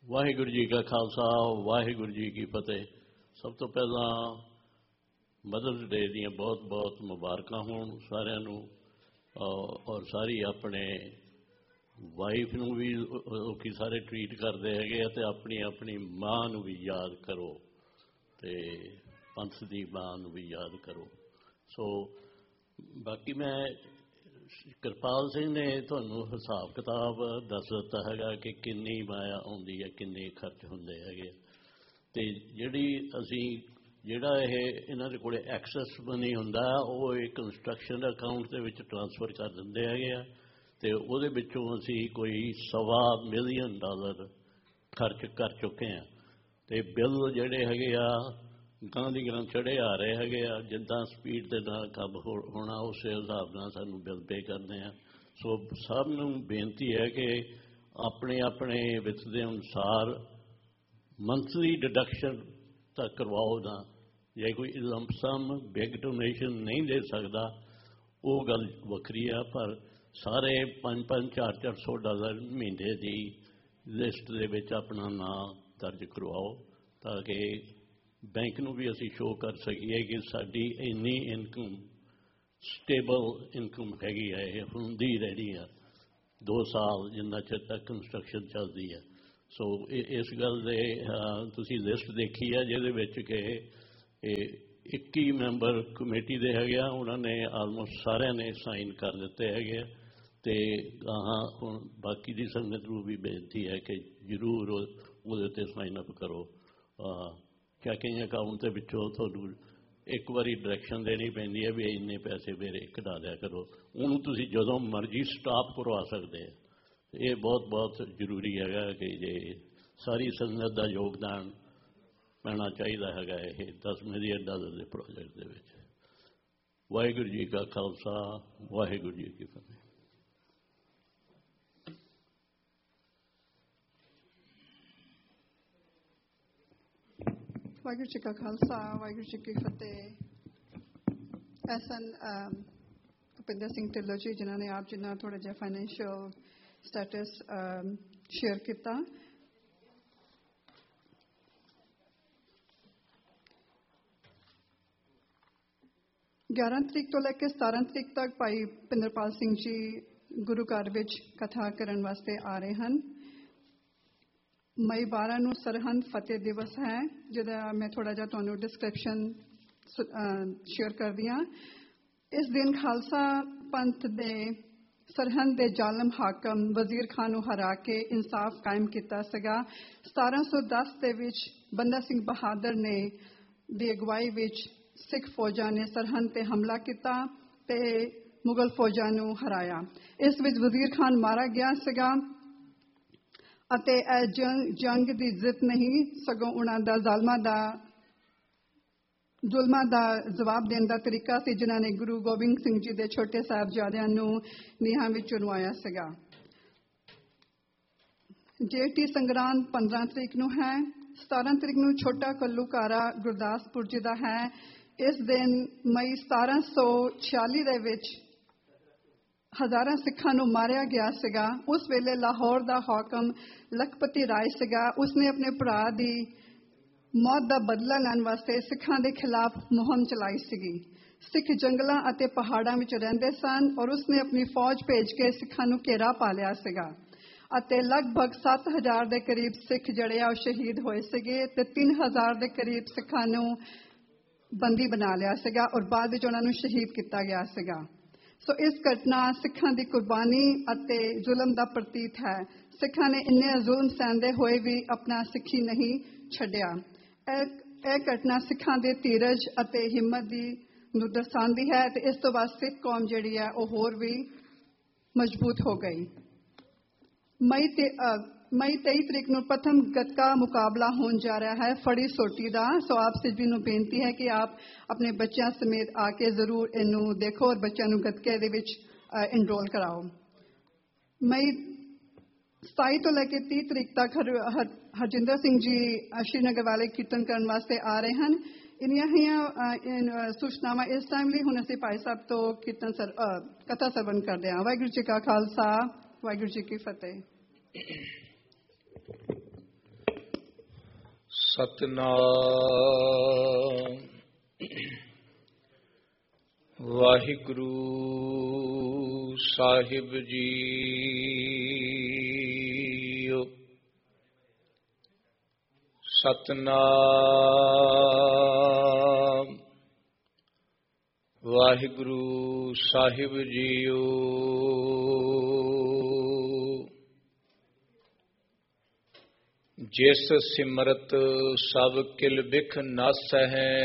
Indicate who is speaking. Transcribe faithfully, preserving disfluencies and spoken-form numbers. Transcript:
Speaker 1: ਵਾਹਿਗੁਰੂ ਜੀ ਕਾ ਖਾਲਸਾ ਵਾਹਿਗੁਰੂ ਜੀ ਕੀ ਫਤਿਹ। ਸਭ ਤੋਂ ਪਹਿਲਾਂ ਮਦਰਸ ਡੇ ਦੀਆਂ ਬਹੁਤ ਬਹੁਤ ਮੁਬਾਰਕਾਂ ਹੋਣ ਸਾਰਿਆਂ ਨੂੰ। ਔਰ ਸਾਰੀ ਆਪਣੇ ਵਾਈਫ ਨੂੰ ਵੀ ਲੋਕੀ ਸਾਰੇ ਟਰੀਟ ਕਰਦੇ ਹੈਗੇ ਆ, ਅਤੇ ਆਪਣੀ ਆਪਣੀ ਮਾਂ ਨੂੰ ਵੀ ਯਾਦ ਕਰੋ, ਅਤੇ ਪੰਥ ਦੀ ਮਾਂ ਨੂੰ ਵੀ ਯਾਦ ਕਰੋ। ਸੋ ਬਾਕੀ ਮੈਂ ਕਿਰਪਾਲ ਸਿੰਘ ਨੇ ਤੁਹਾਨੂੰ ਹਿਸਾਬ ਕਿਤਾਬ ਦੱਸ ਦਿੱਤਾ ਹੈਗਾ ਕਿ ਕਿੰਨੀ ਮਾਇਆ ਆਉਂਦੀ ਹੈ, ਕਿੰਨੇ ਖਰਚ ਹੁੰਦੇ ਹੈਗੇ। ਅਤੇ ਜਿਹੜੀ ਅਸੀਂ ਜਿਹੜਾ ਇਹ ਇਹਨਾਂ ਦੇ ਕੋਲ ਐਕਸੈਸ ਮਨੀ ਹੁੰਦਾ ਉਹ ਇਹ ਕੰਸਟਰਕਸ਼ਨ ਅਕਾਊਂਟ ਦੇ ਵਿੱਚ ਟਰਾਂਸਫਰ ਕਰ ਦਿੰਦੇ ਹੈਗੇ ਆ, ਅਤੇ ਉਹਦੇ ਵਿੱਚੋਂ ਅਸੀਂ ਕੋਈ ਸਵਾ ਮਿਲੀਅਨ ਡਾਲਰ ਖਰਚ ਕਰ ਚੁੱਕੇ ਹਾਂ। ਅਤੇ ਬਿੱਲ ਜਿਹੜੇ ਹੈਗੇ ਆ ਗਾਂ ਦੀ ਗਾਂ ਚੜ੍ਹੇ ਆ ਰਹੇ ਹੈਗੇ ਆ। ਜਿੱਦਾਂ ਸਪੀਡ ਦੇ ਨਾਲ ਕੰਮ ਹੋ ਹੋਣਾ ਉਸੇ ਹਿਸਾਬ ਨਾਲ ਸਾਨੂੰ ਬਿੱਲ ਪੇ ਕਰਦੇ ਆ। ਸੋ ਸਭ ਨੂੰ ਬੇਨਤੀ ਹੈ ਕਿ ਆਪਣੇ ਆਪਣੇ ਵਿੱਤ ਦੇ ਅਨੁਸਾਰ ਮੰਥਲੀ ਡਿਡਕਸ਼ਨ ਤਾਂ ਕਰਵਾਓ ਨਾ। ਜੇ ਕੋਈ ਲੰਪਸਮ ਬਿਗ ਡੋਨੇਸ਼ਨ ਨਹੀਂ ਦੇ ਸਕਦਾ ਉਹ ਗੱਲ ਵੱਖਰੀ ਆ, ਪਰ ਸਾਰੇ ਪੰਜ ਪੰਜ ਚਾਰ ਚਾਰ ਸੌ ਡਾਲਰ ਮਹੀਨੇ ਦੀ ਲਿਸਟ ਦੇ ਵਿੱਚ ਆਪਣਾ ਨਾਂ ਦਰਜ ਕਰਵਾਓ, ਤਾਂ ਕਿ ਬੈਂਕ ਨੂੰ ਵੀ ਅਸੀਂ ਸ਼ੋਅ ਕਰ ਸਕੀਏ ਕਿ ਸਾਡੀ ਇੰਨੀ ਇਨਕਮ ਸਟੇਬਲ ਇਨਕਮ ਹੈਗੀ ਹੈ, ਇਹ ਹੁੰਦੀ ਰਹਿਣੀ ਆ ਦੋ ਸਾਲ ਜਿੰਨਾ ਚਿਰ ਤੱਕ ਕੰਸਟਰਕਸ਼ਨ ਚੱਲਦੀ ਹੈ। ਸੋ ਇਸ ਗੱਲ ਦੇ ਤੁਸੀਂ ਲਿਸਟ ਦੇਖੀ ਹੈ ਜਿਹਦੇ ਵਿੱਚ ਕਿ ਇਹ ਇੱਕੀ ਮੈਂਬਰ ਕਮੇਟੀ ਦੇ ਹੈਗੇ ਆ, ਉਹਨਾਂ ਨੇ ਆਲਮੋਸਟ ਸਾਰਿਆਂ ਨੇ ਸਾਈਨ ਕਰ ਦਿੱਤੇ ਹੈਗੇ ਆ। ਅਤੇ ਹਾਂ ਹੁਣ ਬਾਕੀ ਦੀ ਸੰਗਤ ਨੂੰ ਵੀ ਬੇਨਤੀ ਹੈ ਕਿ ਜ਼ਰੂਰ ਉਹਦੇ ਉੱਤੇ ਸਾਈਨ ਅਪ ਕਰੋ। ਚੈਕਿੰਗ ਅਕਾਊਂਟ ਦੇ ਵਿੱਚੋਂ ਤੁਹਾਨੂੰ ਇੱਕ ਵਾਰੀ ਡਾਇਰੈਕਸ਼ਨ ਦੇਣੀ ਪੈਂਦੀ ਹੈ ਵੀ ਇੰਨੇ ਪੈਸੇ ਮੇਰੇ ਕਢਾ ਦਿਆ ਕਰੋ, ਉਹਨੂੰ ਤੁਸੀਂ ਜਦੋਂ ਮਰਜ਼ੀ ਸਟਾਪ ਕਰਵਾ ਸਕਦੇ ਆ। ਇਹ ਬਹੁਤ ਬਹੁਤ ਜ਼ਰੂਰੀ ਹੈਗਾ ਕਿ ਜੇ ਸਾਰੀ ਸੰਗਤ ਦਾ ਯੋਗਦਾਨ ਪੈਣਾ ਚਾਹੀਦਾ ਹੈਗਾ ਇਹ ਦਸ ਮਿਲੀਅਨ ਡਾਲਰ ਦੇ ਪ੍ਰੋਜੈਕਟ ਦੇ ਵਿੱਚ। ਵਾਹਿਗੁਰੂ ਜੀ ਕਾ ਖਾਲਸਾ ਵਾਹਿਗੁਰੂ ਜੀ ਕੀ ਫਤਿਹ।
Speaker 2: ਵਾਹਿਗੁਰੂ ਜੀ ਕਾ ਖਾਲਸਾ ਵਾਹਿਗੁਰੂ ਜੀ ਕੀ ਫਤਿਹ। ਐਸਨ ਭੁਪਿੰਦਰ ਸਿੰਘ ਢਿੱਲੋਂ ਜੀ ਜਿਨ੍ਹਾਂ ਨੇ ਆਪ ਜਿੰਨਾ ਥੋੜ੍ਹਾ ਜਿਹਾ ਫਾਈਨੈਂਸ਼ੀਅਲ ਸਟੇਟਸ ਸ਼ੇਅਰ ਕੀਤਾ। ਗਿਆਰਾਂ ਤਰੀਕ ਤੋਂ ਲੈ ਕੇ ਸਤਾਰਾਂ ਤਰੀਕ ਤੱਕ ਭਾਈ ਭਿੰਦਰਪਾਲ ਸਿੰਘ ਜੀ ਗੁਰੂ ਘਰ ਵਿੱਚ ਕਥਾ ਕਰਨ ਵਾਸਤੇ ਆ ਰਹੇ ਹਨ। ਮਈ ਬਾਰਾਂ ਨੂੰ ਸਰਹੰਦ ਫਤਿਹ ਦਿਵਸ ਹੈ, ਜਿਹਦਾ ਮੈਂ ਥੋੜ੍ਹਾ ਜਿਹਾ ਤੁਹਾਨੂੰ ਡਿਸਕ੍ਰਿਪਸ਼ਨ ਸ਼ੇਅਰ ਕਰਦੀ ਹਾਂ। ਇਸ ਦਿਨ ਖਾਲਸਾ ਪੰਥ ਦੇ ਸਰਹੰਦ ਦੇ ਜ਼ਾਲਮ ਹਾਕਮ ਵਜ਼ੀਰ ਖਾਨ ਨੂੰ ਹਰਾ ਕੇ ਇਨਸਾਫ ਕਾਇਮ ਕੀਤਾ ਸੀਗਾ। ਸਤਾਰਾਂ ਸੌ ਦਸ ਦੇ ਵਿੱਚ ਬੰਦਾ ਸਿੰਘ ਬਹਾਦਰ ਨੇ ਦੀ ਅਗਵਾਈ ਵਿੱਚ ਸਿੱਖ ਫੌਜਾਂ ਨੇ ਸਰਹੰਦ 'ਤੇ ਹਮਲਾ ਕੀਤਾ ਅਤੇ ਮੁਗਲ ਫੌਜਾਂ ਨੂੰ ਹਰਾਇਆ। ਇਸ ਵਿੱਚ ਵਜ਼ੀਰ ਖਾਨ ਮਾਰਾ ਗਿਆ ਸੀਗਾ ਅਤੇ ਇਹ ਜੰਗ ਜੰਗ ਦੀ ਜਿੱਤ ਨਹੀਂ ਸਗੋਂ ਉਹਨਾਂ ਦਾ ਜ਼ਾਲਮਾਂ ਦਾ ਜ਼ੁਲਮਾਂ ਦਾ ਜਵਾਬ ਦੇਣ ਦਾ ਤਰੀਕਾ ਸੀ, ਜਿਨ੍ਹਾਂ ਨੇ ਗੁਰੂ ਗੋਬਿੰਦ ਸਿੰਘ ਜੀ ਦੇ ਛੋਟੇ ਸਾਹਿਬਜ਼ਾਦਿਆਂ ਨੂੰ ਨੀਹਾਂ ਵਿੱਚ ਚੁਣਵਾਇਆ ਸੀਗਾ। ਜੇਠੀ ਸੰਗਰਾਂਦ ਪੰਦਰਾਂ ਤਰੀਕ ਨੂੰ ਹੈ। ਸਤਾਰਾਂ ਤਰੀਕ ਨੂੰ ਛੋਟਾ ਘੱਲੂਘਾਰਾ ਗੁਰਦਾਸਪੁਰ ਜੀ ਦਾ ਹੈ। ਇਸ ਦਿਨ ਮਈ ਸਤਾਰਾਂ ਸੌ ਛਿਆਲੀ ਦੇ ਵਿੱਚ ਹਜ਼ਾਰਾਂ ਸਿੱਖਾਂ ਨੂੰ ਮਾਰਿਆ ਗਿਆ ਸੀਗਾ। ਉਸ ਵੇਲੇ ਲਾਹੌਰ ਦਾ ਹਾਕਮ ਲਖਪਤੀ ਰਾਏ ਸੀਗਾ। ਉਸਨੇ ਆਪਣੇ ਭਰਾ ਦੀ ਮੌਤ ਦਾ ਬਦਲਾ ਲੈਣ ਵਾਸਤੇ ਸਿੱਖਾਂ ਦੇ ਖਿਲਾਫ ਮੁਹਿੰਮ ਚਲਾਈ ਸੀਗੀ। ਸਿੱਖ ਜੰਗਲਾਂ ਅਤੇ ਪਹਾੜਾਂ ਵਿੱਚ ਰਹਿੰਦੇ ਸਨ ਔਰ ਉਸਨੇ ਆਪਣੀ ਫੌਜ ਭੇਜ ਕੇ ਸਿੱਖਾਂ ਨੂੰ ਘੇਰਾ ਪਾ ਲਿਆ ਸੀਗਾ ਅਤੇ ਲਗਭਗ ਸੱਤ ਹਜ਼ਾਰ ਦੇ ਕਰੀਬ ਸਿੱਖ ਜਿਹੜੇ ਆ ਉਹ ਸ਼ਹੀਦ ਹੋਏ ਸੀਗੇ ਅਤੇ ਤਿੰਨ ਹਜ਼ਾਰ ਦੇ ਕਰੀਬ ਸਿੱਖਾਂ ਨੂੰ ਬੰਦੀ ਬਣਾ ਲਿਆ ਸੀਗਾ ਔਰ ਬਾਅਦ ਵਿੱਚ ਉਹਨਾਂ ਨੂੰ ਸ਼ਹੀਦ ਕੀਤਾ ਗਿਆ ਸੀਗਾ। ਸੋ ਇਸ ਘਟਨਾ ਸਿੱਖਾਂ ਦੀ ਕੁਰਬਾਨੀ ਅਤੇ ਜ਼ੁਲਮ ਦਾ ਪ੍ਰਤੀਕ ਹੈ। ਸਿੱਖਾਂ ਨੇ ਇੰਨੇ ਜ਼ੁਲਮ ਸਹਿੰਦੇ ਹੋਏ ਵੀ ਆਪਣਾ ਸਿੱਖੀ ਨਹੀਂ ਛੱਡਿਆ। ਇਹ ਇਹ ਘਟਨਾ ਸਿੱਖਾਂ ਦੇ ਧੀਰਜ ਅਤੇ ਹਿੰਮਤ ਦੀ ਨੂੰ ਦਰਸਾਉਂਦੀ ਹੈ ਅਤੇ ਇਸ ਤੋਂ ਬਾਅਦ ਸਿੱਖ ਕੌਮ ਜਿਹੜੀ ਹੈ ਉਹ ਹੋਰ ਵੀ ਮਜ਼ਬੂਤ ਹੋ ਗਈ। ਮਈ ਤੇ ਮਈ ਤੇਈ ਤਰੀਕ ਨੂੰ ਪ੍ਰਥਮ ਗੱਤਕਾ ਮੁਕਾਬਲਾ ਹੋਣ ਜਾ ਰਿਹਾ ਹੈ ਫੜੀ ਸੋਟੀ ਦਾ। ਸੋ ਆਪ ਸਭੀ ਨੂੰ ਬੇਨਤੀ ਹੈ ਕਿ ਆਪ ਆਪਣੇ ਬੱਚਿਆਂ ਸਮੇਤ ਆ ਕੇ ਜ਼ਰੂਰ ਇਹਨੂੰ ਦੇਖੋ ਔਰ ਬੱਚਿਆਂ ਨੂੰ ਗੱਤਕੇ ਦੇ ਵਿੱਚ ਇਨਰੋਲ ਕਰਾਓ। ਮਈ ਸਤਾਈ ਤੋਂ ਲੈ ਕੇ ਤੀਹ ਤਰੀਕ ਤੱਕ ਹਰ ਹਰਜਿੰਦਰ ਸਿੰਘ ਜੀ ਸ਼੍ਰੀਨਗਰ ਵਾਲੇ ਕੀਰਤਨ ਕਰਨ ਵਾਸਤੇ ਆ ਰਹੇ ਹਨ। ਇੰਨੀਆਂ ਹੀ ਸੂਚਨਾਵਾਂ ਇਸ ਟਾਈਮ ਲਈ। ਹੁਣ ਅਸੀਂ ਭਾਈ ਸਾਹਿਬ ਤੋਂ ਕੀਰਤਨ ਸਰ ਕਥਾ ਸਰਵਣ ਕਰਦੇ ਹਾਂ। ਵਾਹਿਗੁਰੂ ਜੀ ਕਾ ਖਾਲਸਾ ਵਾਹਿਗੁਰੂ ਜੀ ਕੀ ਫਤਿਹ।
Speaker 3: ਸਤਿਨਾਮ ਵਾਹਿਗੁਰੂ ਸਾਹਿਬ ਜੀਓ। ਸਤਿਨਾਮ ਵਾਹਿਗੁਰੂ ਸਾਹਿਬ ਜੀਓ। ਜਿਸ ਸਿਮਰਤ ਸਭ ਕਿਲ ਬਿਖ ਨਾਸਹਿ